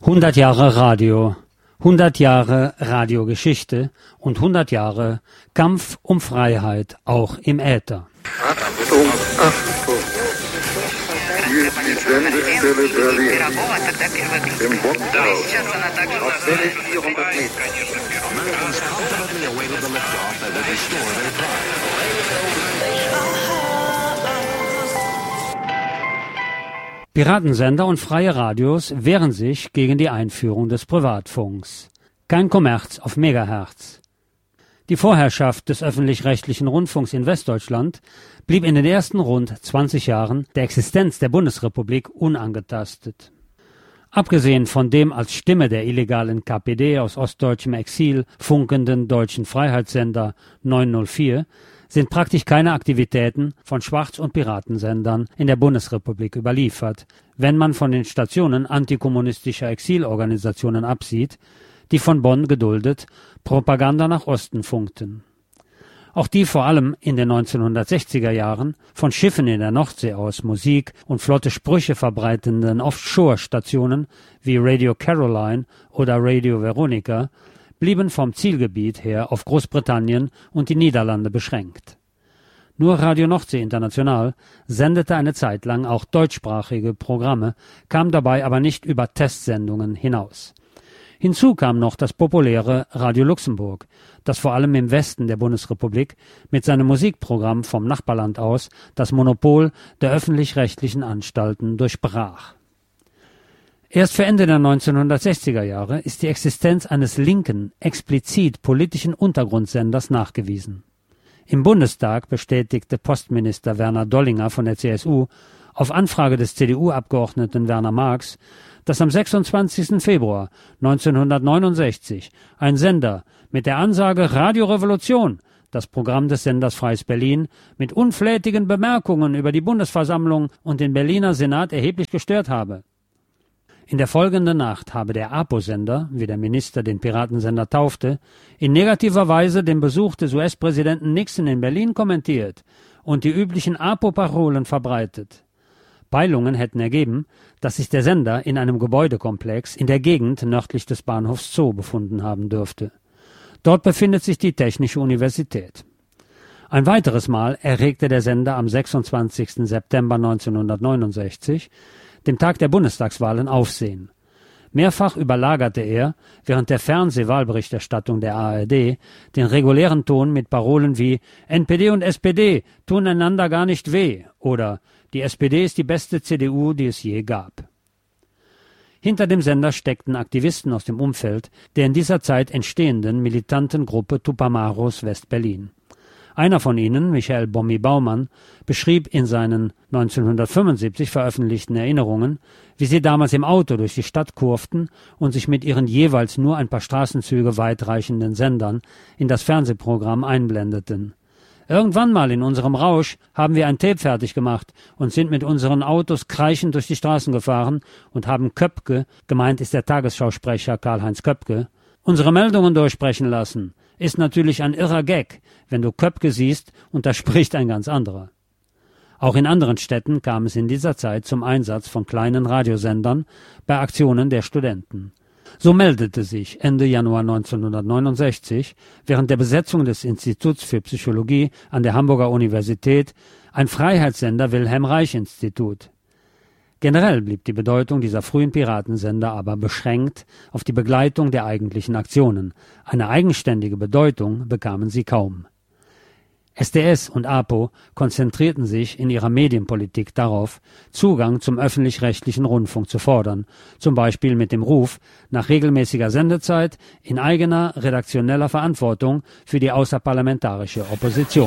100 Jahre Radio, 100 Jahre Radiogeschichte und 100 Jahre Kampf um Freiheit, auch im Äther. Achtung, Achtung! Hier ist die Sendestelle Berlin. Im Bockhaus. Auf Welle 400 Meter. Piratensender und freie Radios wehren sich gegen die Einführung des Privatfunks. Kein Kommerz auf Megahertz. Die Vorherrschaft des öffentlich-rechtlichen Rundfunks in Westdeutschland blieb in den ersten rund 20 Jahren der Existenz der Bundesrepublik unangetastet. Abgesehen von dem als Stimme der illegalen KPD aus ostdeutschem Exil funkenden deutschen Freiheitssender 904 sind praktisch keine Aktivitäten von Schwarz- und Piratensendern in der Bundesrepublik überliefert, wenn man von den Stationen antikommunistischer Exilorganisationen absieht, die von Bonn geduldet Propaganda nach Osten funkten. Auch die vor allem in den 1960er Jahren von Schiffen in der Nordsee aus Musik und flotte Sprüche verbreitenden Offshore-Stationen wie Radio Caroline oder Radio Veronica blieben vom Zielgebiet her auf Großbritannien und die Niederlande beschränkt. Nur Radio Nordsee International sendete eine Zeit lang auch deutschsprachige Programme, kam dabei aber nicht über Testsendungen hinaus. Hinzu kam noch das populäre Radio Luxemburg, das vor allem im Westen der Bundesrepublik mit seinem Musikprogramm vom Nachbarland aus das Monopol der öffentlich-rechtlichen Anstalten durchbrach. Erst für Ende der 1960er Jahre ist die Existenz eines linken, explizit politischen Untergrundsenders nachgewiesen. Im Bundestag bestätigte Postminister Werner Dollinger von der CSU auf Anfrage des CDU-Abgeordneten Werner Marx, dass am 26. Februar 1969 ein Sender mit der Ansage Radio Revolution das Programm des Senders Freies Berlin mit unflätigen Bemerkungen über die Bundesversammlung und den Berliner Senat erheblich gestört habe. In der folgenden Nacht habe der APO-Sender, wie der Minister den Piratensender taufte, in negativer Weise den Besuch des US-Präsidenten Nixon in Berlin kommentiert und die üblichen APO-Parolen verbreitet. Peilungen hätten ergeben, dass sich der Sender in einem Gebäudekomplex in der Gegend nördlich des Bahnhofs Zoo befunden haben dürfte. Dort befindet sich die Technische Universität. Ein weiteres Mal erregte der Sender am 26. September 1969, dem Tag der Bundestagswahlen, Aufsehen. Mehrfach überlagerte er während der Fernsehwahlberichterstattung der ARD den regulären Ton mit Parolen wie »NPD und SPD tun einander gar nicht weh« oder »Die SPD ist die beste CDU, die es je gab«. Hinter dem Sender steckten Aktivisten aus dem Umfeld der in dieser Zeit entstehenden militanten Gruppe Tupamaros West-Berlin. Einer von ihnen, Michael Bommi Baumann, beschrieb in seinen 1975 veröffentlichten Erinnerungen, wie sie damals im Auto durch die Stadt kurften und sich mit ihren jeweils nur ein paar Straßenzüge weitreichenden Sendern in das Fernsehprogramm einblendeten. Irgendwann mal in unserem Rausch haben wir ein Tape fertig gemacht und sind mit unseren Autos kreischend durch die Straßen gefahren und haben Köpke, gemeint ist der Tagesschausprecher Karl-Heinz Köpke, unsere Meldungen durchsprechen lassen. Ist natürlich ein irrer Gag, wenn du Köpke siehst und da spricht ein ganz anderer. Auch in anderen Städten kam es in dieser Zeit zum Einsatz von kleinen Radiosendern bei Aktionen der Studenten. So meldete sich Ende Januar 1969 während der Besetzung des Instituts für Psychologie an der Hamburger Universität ein Freiheitssender Wilhelm-Reich-Institut. Generell blieb die Bedeutung dieser frühen Piratensender aber beschränkt auf die Begleitung der eigentlichen Aktionen. Eine eigenständige Bedeutung bekamen sie kaum. SDS und APO konzentrierten sich in ihrer Medienpolitik darauf, Zugang zum öffentlich-rechtlichen Rundfunk zu fordern, zum Beispiel mit dem Ruf nach regelmäßiger Sendezeit in eigener redaktioneller Verantwortung für die außerparlamentarische Opposition.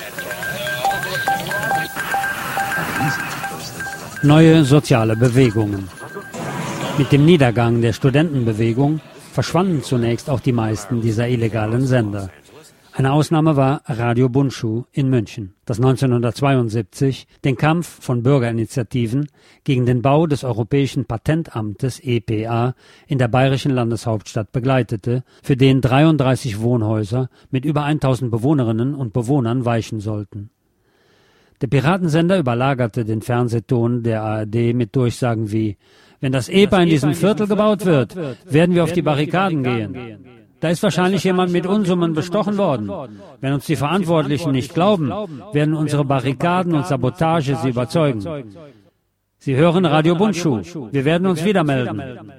Neue soziale Bewegungen. Mit dem Niedergang der Studentenbewegung verschwanden zunächst auch die meisten dieser illegalen Sender. Eine Ausnahme war Radio Bundschuh in München, das 1972 den Kampf von Bürgerinitiativen gegen den Bau des Europäischen Patentamtes EPA in der bayerischen Landeshauptstadt begleitete, für den 33 Wohnhäuser mit über 1000 Bewohnerinnen und Bewohnern weichen sollten. Der Piratensender überlagerte den Fernsehton der ARD mit Durchsagen wie Wenn das EPA in diesem Viertel gebaut wird, werden wir auf die Barrikaden gehen. Da ist wahrscheinlich jemand mit Unsummen bestochen worden. Wenn uns die Verantwortlichen nicht glauben, werden unsere Barrikaden und Sabotage sie überzeugen. Sie hören Radio Bundschuh. Wir werden uns wieder melden.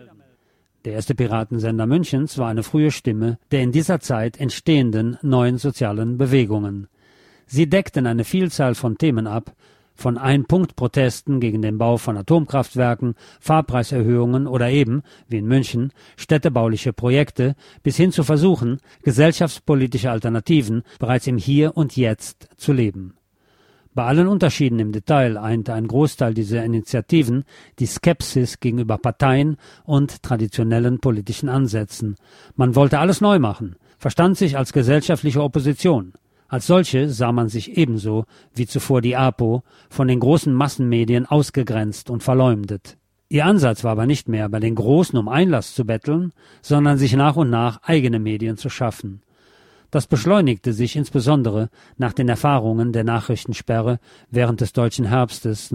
Der erste Piratensender Münchens war eine frühe Stimme der in dieser Zeit entstehenden neuen sozialen Bewegungen. Sie deckten eine Vielzahl von Themen ab, von Ein-Punkt-Protesten gegen den Bau von Atomkraftwerken, Fahrpreiserhöhungen oder eben, wie in München, städtebauliche Projekte, bis hin zu Versuchen, gesellschaftspolitische Alternativen bereits im Hier und Jetzt zu leben. Bei allen Unterschieden im Detail einte ein Großteil dieser Initiativen die Skepsis gegenüber Parteien und traditionellen politischen Ansätzen. Man wollte alles neu machen, verstand sich als gesellschaftliche Opposition. Als solche sah man sich ebenso wie zuvor die APO von den großen Massenmedien ausgegrenzt und verleumdet. Ihr Ansatz war aber nicht mehr, bei den Großen um Einlass zu betteln, sondern sich nach und nach eigene Medien zu schaffen. Das beschleunigte sich insbesondere nach den Erfahrungen der Nachrichtensperre während des Deutschen Herbstes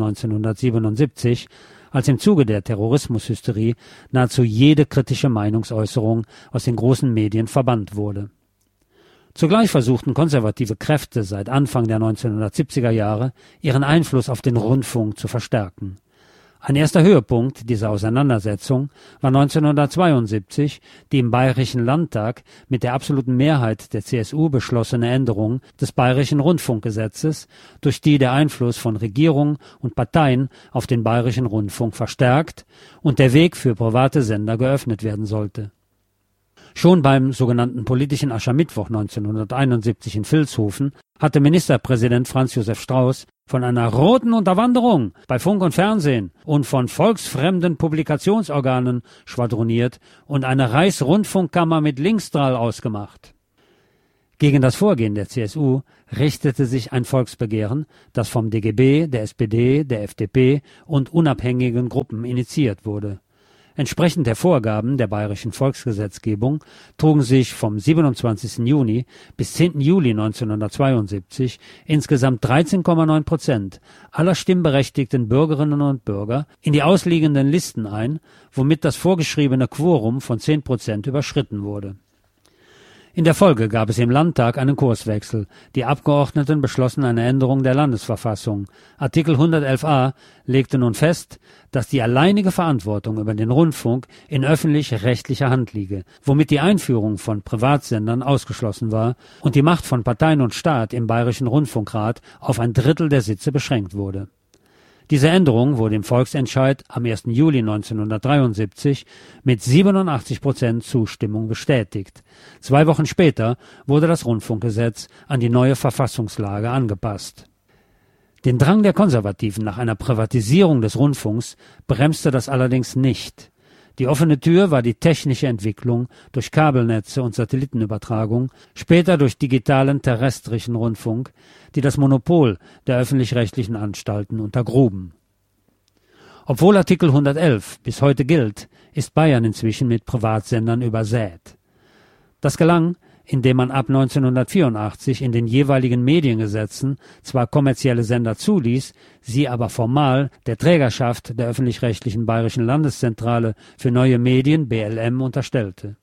1977, als im Zuge der Terrorismushysterie nahezu jede kritische Meinungsäußerung aus den großen Medien verbannt wurde. Zugleich versuchten konservative Kräfte seit Anfang der 1970er Jahre, ihren Einfluss auf den Rundfunk zu verstärken. Ein erster Höhepunkt dieser Auseinandersetzung war 1972 die im Bayerischen Landtag mit der absoluten Mehrheit der CSU beschlossene Änderung des Bayerischen Rundfunkgesetzes, durch die der Einfluss von Regierung und Parteien auf den Bayerischen Rundfunk verstärkt und der Weg für private Sender geöffnet werden sollte. Schon beim sogenannten politischen Aschermittwoch 1971 in Vilshofen hatte Ministerpräsident Franz Josef Strauß von einer roten Unterwanderung bei Funk und Fernsehen und von volksfremden Publikationsorganen schwadroniert und eine Reichsrundfunkkammer mit Linksstrahl ausgemacht. Gegen das Vorgehen der CSU richtete sich ein Volksbegehren, das vom DGB, der SPD, der FDP und unabhängigen Gruppen initiiert wurde. Entsprechend der Vorgaben der bayerischen Volksgesetzgebung trugen sich vom 27. Juni bis 10. Juli 1972 insgesamt 13,9% aller stimmberechtigten Bürgerinnen und Bürger in die ausliegenden Listen ein, womit das vorgeschriebene Quorum von 10% überschritten wurde. In der Folge gab es im Landtag einen Kurswechsel. Die Abgeordneten beschlossen eine Änderung der Landesverfassung. Artikel 111a legte nun fest, dass die alleinige Verantwortung über den Rundfunk in öffentlich-rechtlicher Hand liege, womit die Einführung von Privatsendern ausgeschlossen war und die Macht von Parteien und Staat im Bayerischen Rundfunkrat auf 1/3 der Sitze beschränkt wurde. Diese Änderung wurde im Volksentscheid am 1. Juli 1973 mit 87% Zustimmung bestätigt. 2 Wochen später wurde das Rundfunkgesetz an die neue Verfassungslage angepasst. Den Drang der Konservativen nach einer Privatisierung des Rundfunks bremste das allerdings nicht. Die offene Tür war die technische Entwicklung durch Kabelnetze und Satellitenübertragung, später durch digitalen terrestrischen Rundfunk, die das Monopol der öffentlich-rechtlichen Anstalten untergruben. Obwohl Artikel 111 bis heute gilt, ist Bayern inzwischen mit Privatsendern übersät. Das gelang, indem man ab 1984 in den jeweiligen Mediengesetzen zwar kommerzielle Sender zuließ, sie aber formal der Trägerschaft der öffentlich-rechtlichen Bayerischen Landeszentrale für neue Medien BLM unterstellte.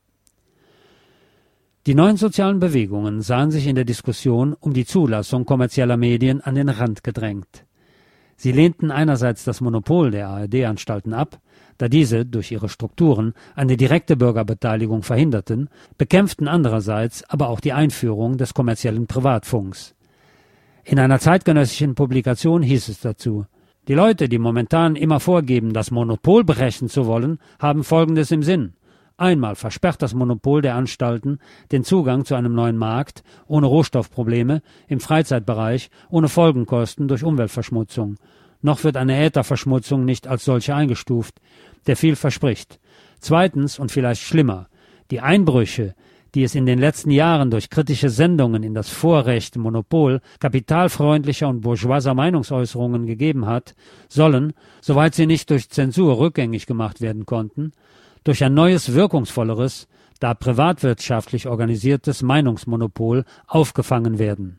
Die neuen sozialen Bewegungen sahen sich in der Diskussion um die Zulassung kommerzieller Medien an den Rand gedrängt. Sie lehnten einerseits das Monopol der ARD-Anstalten ab, da diese durch ihre Strukturen eine direkte Bürgerbeteiligung verhinderten, bekämpften andererseits aber auch die Einführung des kommerziellen Privatfunks. In einer zeitgenössischen Publikation hieß es dazu: Die Leute, die momentan immer vorgeben, das Monopol brechen zu wollen, haben Folgendes im Sinn. Einmal versperrt das Monopol der Anstalten den Zugang zu einem neuen Markt, ohne Rohstoffprobleme, im Freizeitbereich, ohne Folgenkosten durch Umweltverschmutzung. Noch wird eine Ätherverschmutzung nicht als solche eingestuft, der viel verspricht. Zweitens und vielleicht schlimmer, die Einbrüche, die es in den letzten Jahren durch kritische Sendungen in das Vorrecht, Monopol kapitalfreundlicher und bourgeoiser Meinungsäußerungen gegeben hat, sollen, soweit sie nicht durch Zensur rückgängig gemacht werden konnten, durch ein neues, wirkungsvolleres, da privatwirtschaftlich organisiertes Meinungsmonopol aufgefangen werden.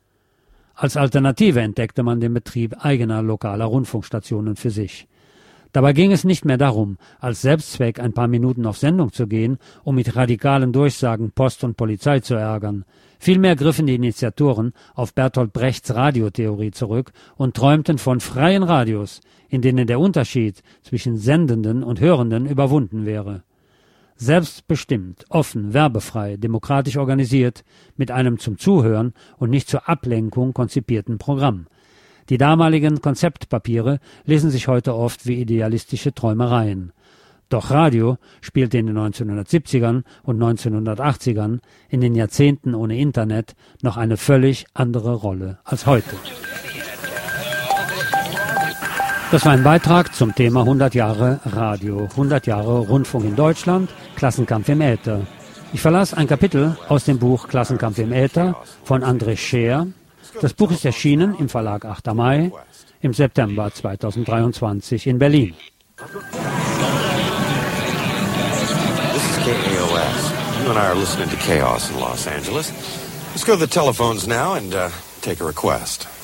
Als Alternative entdeckte man den Betrieb eigener lokaler Rundfunkstationen für sich. Dabei ging es nicht mehr darum, als Selbstzweck ein paar Minuten auf Sendung zu gehen, um mit radikalen Durchsagen Post und Polizei zu ärgern. Vielmehr griffen die Initiatoren auf Bertolt Brechts Radiotheorie zurück und träumten von freien Radios, in denen der Unterschied zwischen Sendenden und Hörenden überwunden wäre. Selbstbestimmt, offen, werbefrei, demokratisch organisiert, mit einem zum Zuhören und nicht zur Ablenkung konzipierten Programm. Die damaligen Konzeptpapiere lesen sich heute oft wie idealistische Träumereien. Doch Radio spielte in den 1970ern und 1980ern, in den Jahrzehnten ohne Internet, noch eine völlig andere Rolle als heute. Das war ein Beitrag zum Thema 100 Jahre Radio, 100 Jahre Rundfunk in Deutschland, Klassenkampf im Äther. Ich verlas ein Kapitel aus dem Buch Klassenkampf im Äther von André Scheer. Das Buch ist erschienen im Verlag 8. Mai im September 2023 in Berlin. This is KAOS. You and I are listening to Chaos in Los Angeles. Let's go to the telephones now and take a request.